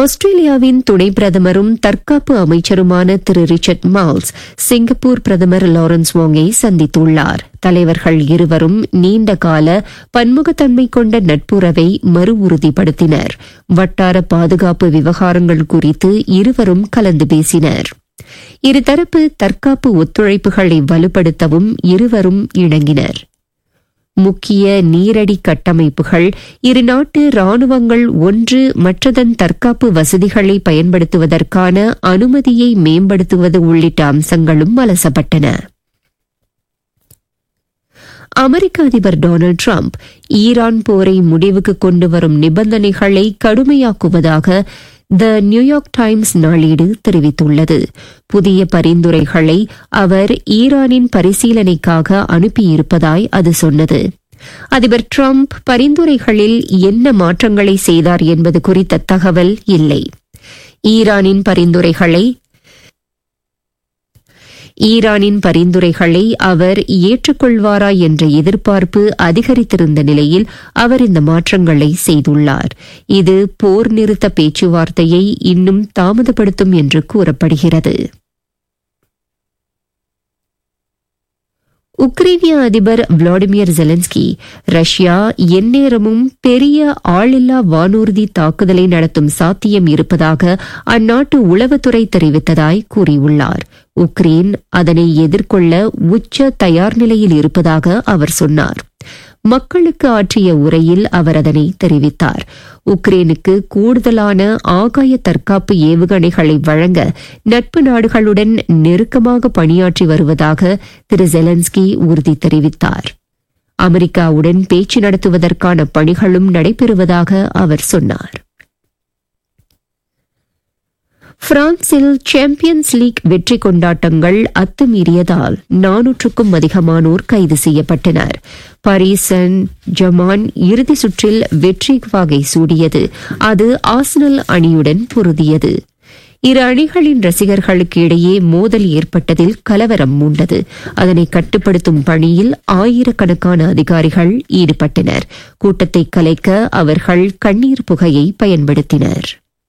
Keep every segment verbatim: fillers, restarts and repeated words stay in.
ஆஸ்திரேலியாவின் துணை பிரதமரும் தற்காப்பு அமைச்சருமான திரு ரிச்சர்ட் மால்ஸ் சிங்கப்பூர் பிரதமர் லாரன்ஸ் வாங்கை சந்தித்துள்ளார். தலைவர்கள் இருவரும் நீண்டகால பன்முகத்தன்மை கொண்ட நட்புறவை மறு உறுதிப்படுத்தினர். வட்டார பாதுகாப்பு விவகாரங்கள் குறித்து இருவரும் கலந்து பேசினர். இருதரப்பு தற்காப்பு ஒத்துழைப்புகளை வலுப்படுத்தவும் இருவரும் இணங்கினர். முக்கிய நீரடி கட்டமைப்புகள், இருநாட்டு ராணுவங்கள் ஒன்று மற்றதன் தற்காப்பு வசதிகளை பயன்படுத்துவதற்கான அனுமதியை மேம்படுத்துவது உள்ளிட்ட அம்சங்களும் அலசப்பட்டன. அமெரிக்க அதிபர் டொனால்டு டிரம்ப் ஈரான் போரை முடிவுக்கு கொண்டுவரும் நிபந்தனைகளை கடுமையாக்குவதாக த நியூயார்க் டைம்ஸ் நாளேடு தெரிவித்துள்ளது. புதிய பரிந்துரைகளை அவர் ஈரானின் பரிசீலனைக்காக அனுப்பியிருப்பதாய் அது சொன்னது. அதிபர் டிரம்ப் பரிந்துரைகளில் என்ன மாற்றங்களை செய்தார் என்பது குறித்த தகவல் இல்லை. ஈரானின் பரிந்துரைகளை ஈரானின் பரிந்துரைகளை அவர் ஏற்றுக்கொள்வாரா என்ற எதிர்பார்ப்பு அதிகரித்திருந்த நிலையில் அவர் இந்த மாற்றங்களை செய்துள்ளார். இது போர் நிறுத்த பேச்சுவார்த்தையை இன்னும் தாமதப்படுத்தும் என்று கூறப்படுகிறது. உக்ரைனிய அதிபர் விளாடிமிர் ஜெலன்ஸ்கி ரஷ்யா எந்நேரமும் பெரிய ஆளில்லா வானூர்தி தாக்குதலை நடத்தும் சாத்தியம் இருப்பதாக அந்நாட்டு உளவுத்துறை தெரிவித்ததாய் கூறியுள்ளார். உக்ரைன் அதனை எதிர்கொள்ள உச்ச தயார் நிலையில் இருப்பதாக அவர் சொன்னார். மக்களுக்கு ஆற்றிய உரையில் அவர் அதனை தெரிவித்தார். உக்ரைனுக்கு கூடுதலான ஆகாய தற்காப்பு ஏவுகணைகளை வழங்க நட்பு நாடுகளுடன் நெருக்கமாக பணியாற்றி வருவதாக திரு ஜெலன்ஸ்கி உறுதி தெரிவித்தார். அமெரிக்காவுடன் பேச்சு நடத்துவதற்கான பணிகளும் நடைபெறுவதாக அவர் சொன்னார். பிரான்சில் சாம்பியன்ஸ் லீக் வெற்றி கொண்டாட்டங்கள் அத்துமீறியதால் நானூற்றுக்கும் அதிகமானோர் கைது செய்யப்பட்டனர். பாரிஸ் செயின்ட் ஜெர்மான் இறுதி சுற்றில் வெற்றி வாகை சூடியது. அது ஆர்சனல் அணியுடன் பொருதியது. இரு அணிகளின் ரசிகர்களுக்கு இடையே மோதல் ஏற்பட்டதில் கலவரம் மூண்டது. அதனை கட்டுப்படுத்தும் பணியில் ஆயிரக்கணக்கான அதிகாரிகள் ஈடுபட்டனர். கூட்டத்தை கலைக்க அவர்கள் கண்ணீர் புகையை பயன்படுத்தினர்.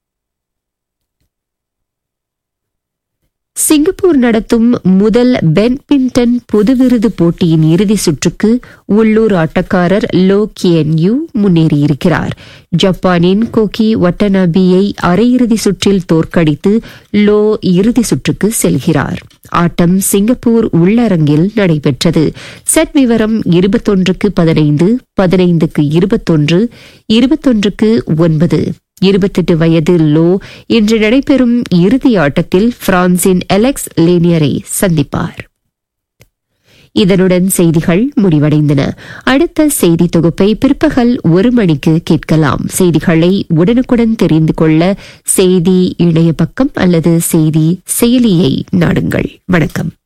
சிங்கப்பூர் நடத்தும் முதல் பேட்மிண்டன் பொது விருது போட்டியின் இறுதி சுற்றுக்கு உள்ளூர் ஆட்டக்காரர் லோ கியன் யூ முன்னேறியிருக்கிறார். ஜப்பானின் கோகி வட்டனாபியை அரையிறுதி சுற்றில் தோற்கடித்து லோ இறுதி சுற்றுக்கு செல்கிறார். ஆட்டம் சிங்கப்பூர் உள்ளரங்கில் நடைபெற்றது. செட் விவரம் இருபத்தொன்றுக்கு பதினைந்து, பதினைந்துக்கு இருபத்தொன்று, இருபத்தொன்றுக்கு ஒன்பது. இருபத்தெட்டு வயது லோ இன்று நடைபெறும் இறுதி ஆட்டத்தில் பிரான்சின் அலெக்ஸ் லேனியரை சந்திப்பார். இதனுடன் செய்திகள் முடிவடைந்தன. அடுத்த செய்தி தொகுப்பை பிற்பகல் ஒரு மணிக்கு கேட்கலாம். செய்திகளை உடனுக்குடன் தெரிந்து கொள்ள செய்தி இணைய பக்கம் அல்லது செய்தி செயலியை நாடுங்கள். வணக்கம்.